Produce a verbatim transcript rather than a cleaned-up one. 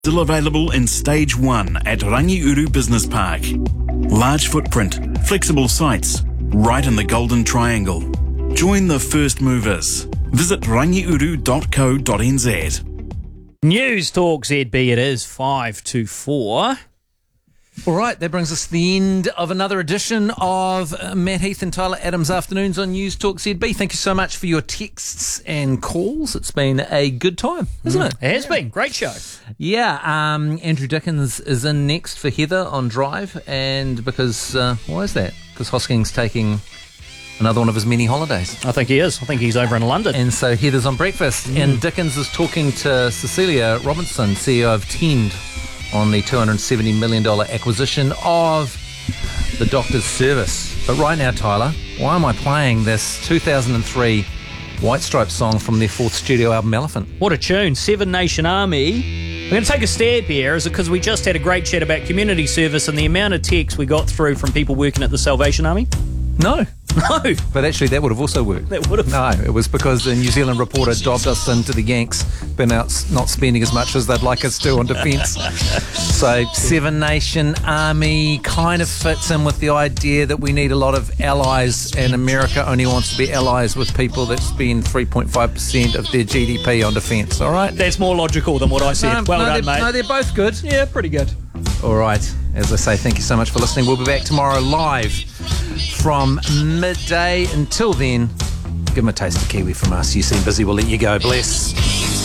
Still available in Stage one at Rangiuru Business Park. Large footprint, flexible sites, right in the Golden Triangle. Join the first movers. Visit rangiuru dot co dot n z. News Talk Z B, it is five to four. All right, that brings us to the end of another edition of uh, Matt Heath and Tyler Adams Afternoons on News Talk Z B. Thank you so much for your texts and calls. It's been a good time, isn't it? It has been. Great show. Yeah, um, Andrew Dickens is in next for Heather on Drive, and because, uh, why is that? Because Hosking's taking another one of his many holidays. I think he is. I think he's over in London. And so Heather's on breakfast, mm. and Dickens is talking to Cecilia Robinson, C E O of Tend, on the two hundred seventy million dollars acquisition of the Doctor's Service. But right now, Tyler, why am I playing this two thousand three White Stripes song from their fourth studio album, Elephant? What a tune. Seven Nation Army. We're going to take a stab here. Is it because we just had a great chat about community service and the amount of texts we got through from people working at the Salvation Army? No. No. But actually, that would have also worked. That would have. No, it was because the New Zealand Reporter dobbed us into the Yanks, been out not spending as much as they'd like us to on defence. So, Seven Nation Army kind of fits in with the idea that we need a lot of allies, and America only wants to be allies with people that spend three point five percent of their G D P on defence, all right? That's more logical than what I said. No, well no, done, mate. No, they're both good. Yeah, pretty good. All right. As I say, thank you so much for listening. We'll be back tomorrow live from midday. Until then, give them a taste of Kiwi from us. You seem busy, we'll let you go. Bless.